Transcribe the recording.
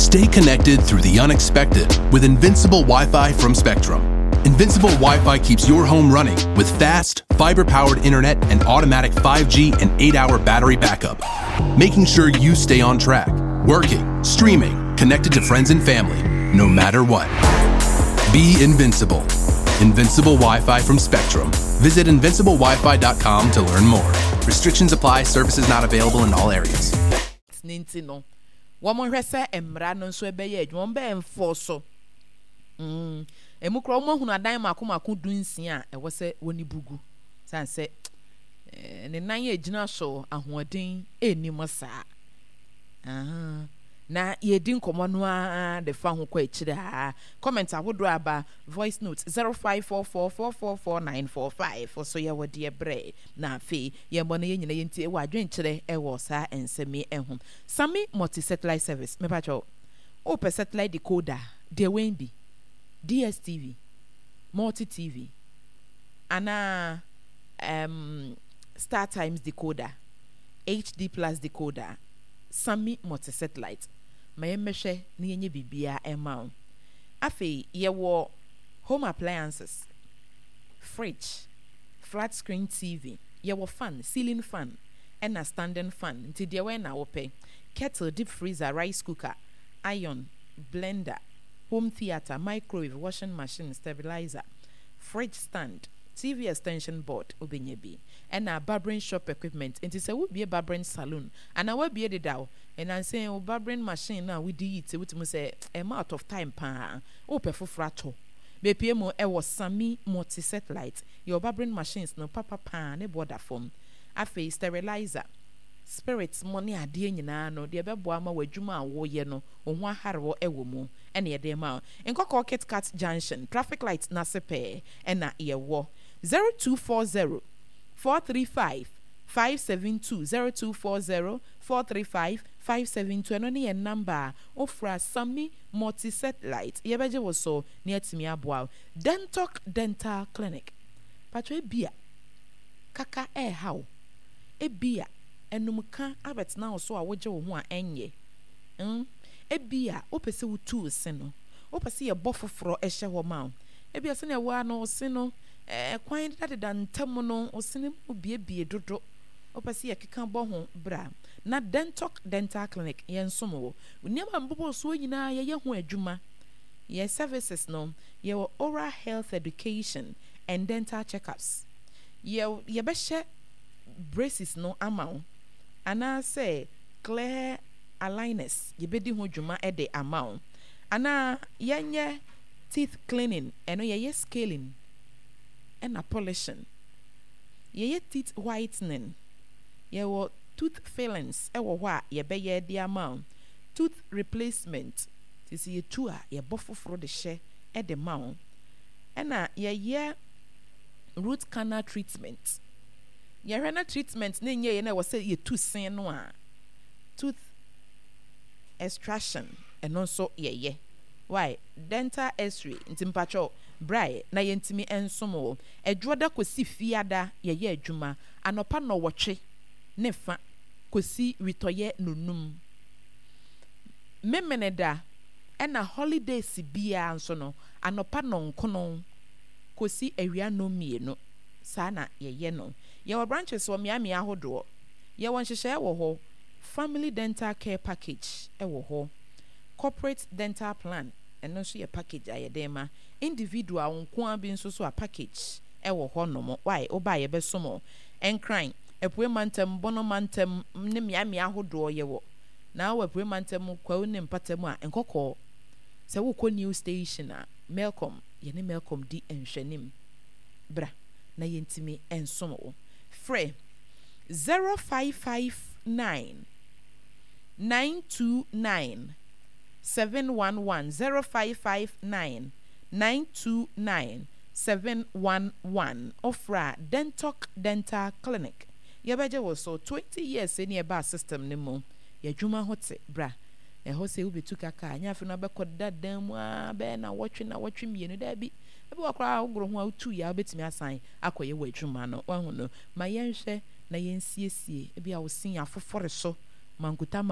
Stay connected through the unexpected with Invincible Wi-Fi from Spectrum. Invincible Wi-Fi keeps your home running with fast, fiber-powered internet and automatic 5G and 8-hour battery backup, making sure you stay on track, working, streaming, connected to friends and family, no matter what. Be invincible. Invincible Wi-Fi from Spectrum. Visit invinciblewifi.com to learn more. Restrictions apply. Services not available in all areas. Nintino. Woman resa emra no so ebeye adwon be enforce. Emukro mo hunu adan makomaku dunsia e wo se woni bugu. San se ne nan ye gina so ahoden enimo saa. Na yedin komo no a de fa ho kwa ekire ha. Comment awodo aba voice note 0544444945 so ye wode ebre na fe ye mo na ye nyina ye ntie wa adwenkire e wo saa ensemi ehum. Sami multi satellite service me pa cho. O per satellite decoder de wen bi DSTV multi TV ana Star Times decoder HD plus decoder Sami multi satellite mayemehwe na yenye bibia ema afi yewo home appliances fridge flat screen TV yewo fan ceiling fan and a standing fan nti de we na wo pe kettle deep freezer rice cooker iron blender home theater microwave washing machine stabilizer fridge stand TV extension board obenyebi and a barbering shop equipment nti se wo be barbering salon and we be the daw and I say o barbering machine na we di it we say am out of time pa o perfofrato be pmo e was Sami multi satellite your barbering machines no papa pa ne border form afi sterilizer spirits money ade nyina no de bebo ama wadwuma wo ye no ohun aharewo ewo mu ene ye de ma nkoko KitKat junction traffic light na sepe ena ye wo 0240 435 572 0240 435 572 eno ne number ofra Sami multi satellite ye beje wo so ne atimi aboa dental clinic patro ebia kaka hawo ebia enumka abet na so a woje wo ho a enye ebia opese wo tu se no opese ye bofoforo ehye ho ma ebia se na wa no se no kwan dada ntam no osene mu biebie dodo opese ye keka bo ho bra na dental clinic ye nsomo niam mbobo so nyina ye ho adwuma ye services no ye oral health education and dental checkups ye be she braces no amount ana say clear aligners ye bedi ho dwuma e de amount ana yenye teeth cleaning eno ye scaling and a polishing ye teeth whitening ye wo tooth fillings e wo hwa ye be ye de amount tooth replacement tisi ye tu a ye bofoforo de hye e de mount ana ye root canal treatment yerena treatment na nye na wose ye tu sen no a tooth extraction eno so ye why dental x-ray ntimpacho brai na yentimi ensomo edwoda kosi fiada ye adwuma anopa no wotwe ne fa kosi witoye nonum memeneda ena holidays bia nso no anopa no nkono kosi awia no mienu sana ye no your branches wo miami ahodo ye won hyehyɛ wo ho family dental care package e wo ho corporate dental plan eno so ye package ayedema individual nko abi nso so a package e wo ho no mo why oba ye besomo enkran epwe mantem bono mantem ne miami ahodo ye wo na wo epwe mantem kwa ne mpatem a enkoko se wo ko new station a Melcom ye ne Melcom di enhwanim bra na yentimi ensomo free 0559 929 711 0559 929 711 ofra dental clinic yebeje wo so 20 years any eba system ne mo yadwuma hote bra ho se ubetu kaka anya fe no bekoda dan mu a be na wotwe mienu da bi ebe wakra ogro ho autu ya betimi asan akoye wadwuma no wahu no ma yenhwe na yensiesie ebi a wo sin afofore so mankuta